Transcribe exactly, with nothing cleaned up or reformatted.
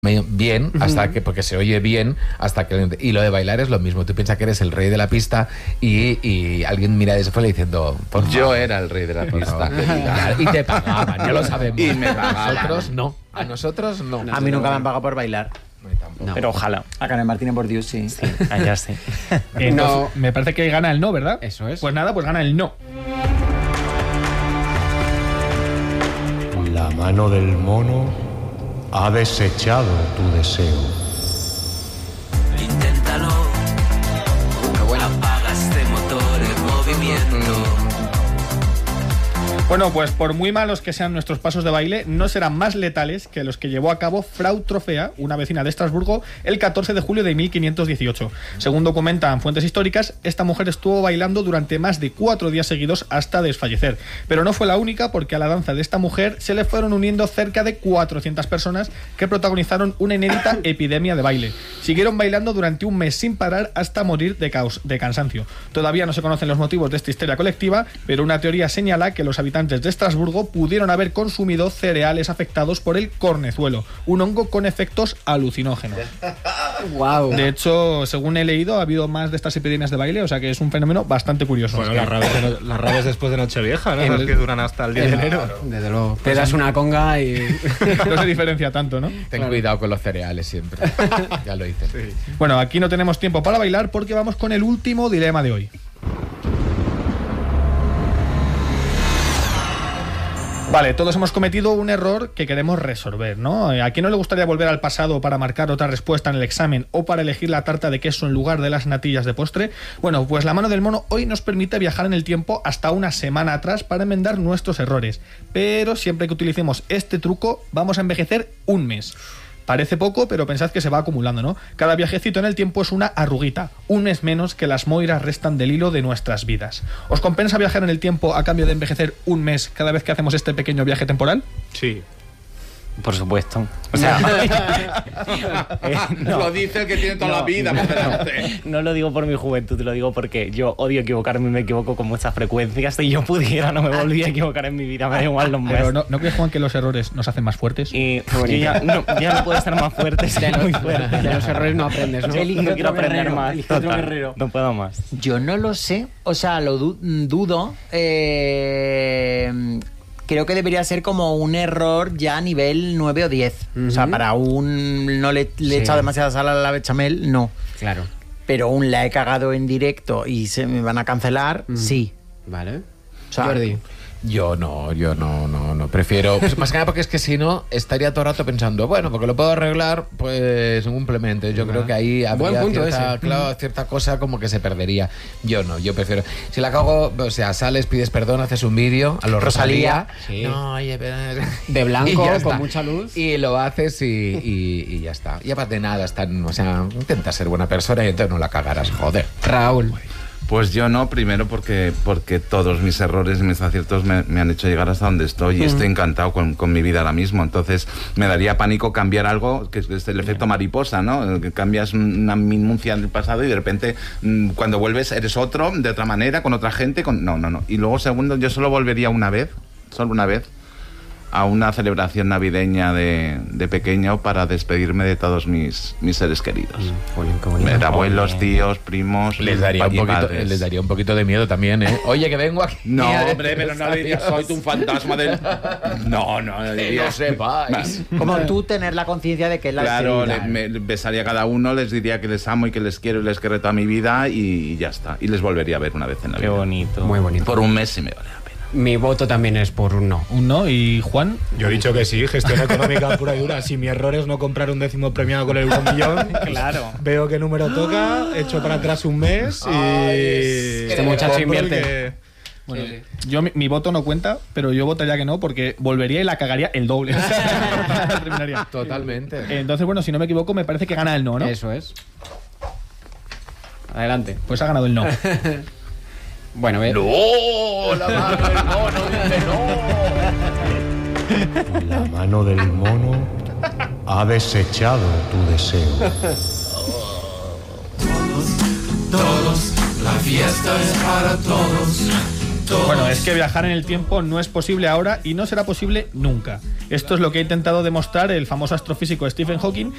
bien hasta uh-huh. que, porque se oye bien hasta que, y lo de bailar es lo mismo, tú piensas que eres el rey de la pista y, y alguien mira desde fuera diciendo, por yo favor, era el rey de la pista. Y te pagaban, ya lo sabemos. Y me pagaban. A nosotros no, a nosotros no. A mí nunca me han pagado por bailar. No. Pero ojalá. A Karen Martínez por Dios, sí. Sí, allá sí. Entonces, no. Me parece que gana el no, ¿verdad? Eso es. Pues nada, pues gana el no. La mano del mono ha desechado tu deseo. Inténtalo. Qué bueno. Apaga este motor en movimiento. Bueno, pues por muy malos que sean nuestros pasos de baile, no serán más letales que los que llevó a cabo Frau Trofea, una vecina de Estrasburgo, el catorce de julio de mil quinientos dieciocho. Según documentan fuentes históricas, esta mujer estuvo bailando durante más de cuatro días seguidos hasta desfallecer. Pero no fue la única, porque a la danza de esta mujer se le fueron uniendo cerca de cuatrocientas personas que protagonizaron una inédita epidemia de baile. Siguieron bailando durante un mes sin parar hasta morir de, caos, de cansancio. Todavía no se conocen los motivos de esta histeria colectiva, pero una teoría señala que los habitantes de Estrasburgo pudieron haber consumido cereales afectados por el cornezuelo, un hongo con efectos alucinógenos. Wow. De hecho, según he leído, ha habido más de estas epidemias de baile, o sea que es un fenómeno bastante curioso. Bueno, las raves, de no, las raves después de Nochevieja, ¿no? Las que duran hasta el día de enero. Desde luego. Te das una conga y... No se diferencia tanto, ¿no? Ten claro. cuidado con los cereales siempre. Ya lo hice. Sí. Bueno, aquí no tenemos tiempo para bailar porque vamos con el último dilema de hoy. Vale, todos hemos cometido un error que queremos resolver, ¿no? ¿A quién no le gustaría volver al pasado para marcar otra respuesta en el examen o para elegir la tarta de queso en lugar de las natillas de postre? Bueno, pues la mano del mono hoy nos permite viajar en el tiempo hasta una semana atrás para enmendar nuestros errores. Pero siempre que utilicemos este truco, vamos a envejecer un mes. Parece poco, pero pensad que se va acumulando, ¿no? Cada viajecito en el tiempo es una arruguita, un mes menos que las moiras restan del hilo de nuestras vidas. ¿Os compensa viajar en el tiempo a cambio de envejecer un mes cada vez que hacemos este pequeño viaje temporal? Sí. Por supuesto. O sea, eh, no. Lo dice el que tiene toda no, la vida. No, no lo digo por mi juventud, te lo digo porque yo odio equivocarme y me equivoco con muchas frecuencias. Si yo pudiera, no me volvía a equivocar en mi vida, me da igual los meses. Pero ¿no, ¿no crees, Juan, que los errores nos hacen más fuertes? Y ya no, ya no puedo estar más fuerte, soy muy fuerte. De los errores no aprendes, ¿no? Elige no quiero aprender guerrero, más. Elige otro guerrero. No puedo más. Yo no lo sé, o sea, lo du- dudo. Eh... Creo que debería ser como un error ya a nivel nueve o diez. Uh-huh. O sea, para un no le, le he sí. echado demasiada sal a la bechamel, no. Claro. Pero un la he cagado en directo y se me van a cancelar, uh-huh. sí. Vale. O sea, Jordi. Yo no, yo no, no, no. Prefiero... Pues más que nada porque es que si no, estaría todo el rato pensando, bueno, porque lo puedo arreglar, pues simplemente. Yo ah. creo que ahí habría cierta, claro, cierta cosa como que se perdería. Yo no, yo prefiero... Si la cago, o sea, sales, pides perdón, haces un vídeo a los Rosalía. Sí. No, oye, pero... De blanco, con mucha luz. Y lo haces y, y, y ya está. Y aparte de nada, están, o sea, intenta ser buena persona y entonces no la cagarás, joder. Raúl. Pues yo no, primero porque, porque todos mis errores y mis aciertos me, me han hecho llegar hasta donde estoy y mm. estoy encantado con, con mi vida ahora mismo. Entonces me daría pánico cambiar algo, que es el efecto mariposa, ¿no? Que cambias una minucia del pasado y de repente cuando vuelves eres otro, de otra manera, con otra gente. Con... No, no, no. Y luego segundo, yo solo volvería una vez, solo una vez, a una celebración navideña de, de pequeño para despedirme de todos mis, mis seres queridos. Mm, de abuelos, tíos, primos. Les daría, un poquito, les daría un poquito de miedo también, ¿eh? Oye, que vengo aquí. No, hombre, pero no le dirías, soy tú un fantasma del... No, no, le diría. No sepáis. Como tú tener la conciencia de que es la Claro, le, me besaría a cada uno, les diría que les amo y que les quiero y les quiero toda mi vida y ya está. Y les volvería a ver una vez en la Qué vida. Qué bonito. Muy bonito. Por un mes sí me vale. Mi voto también es por un no. ¿Un no? ¿Y Juan? Yo he dicho que sí, gestión económica pura y dura. Si mi error es no comprar un décimo premiado con el euromillón, claro. Veo qué número toca, echo para atrás un mes y... Ay, este muchacho invierte. Que... Bueno, sí, sí. Yo mi, mi voto no cuenta, pero yo votaría que no porque volvería y la cagaría el doble. Terminaría. Totalmente. Entonces, bueno, si no me equivoco, me parece que gana el no, ¿no? Eso es. Adelante. Pues ha ganado el no. Bueno, ve. ¡No! La mano del mono dice no. La mano del mono ha desechado tu deseo. Todos, todos, la fiesta es para todos. Todos. Bueno, es que viajar en el tiempo no es posible ahora y no será posible nunca. Esto es lo que ha intentado demostrar el famoso astrofísico Stephen Hawking,